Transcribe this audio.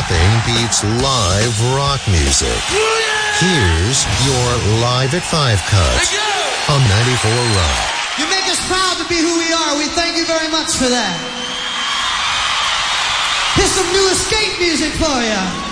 Nothing beats live rock music. Here's your Live at 5 cut on 94 Rock. You make us proud to be who we are. We thank you very much for that. Here's some new Escape music for you.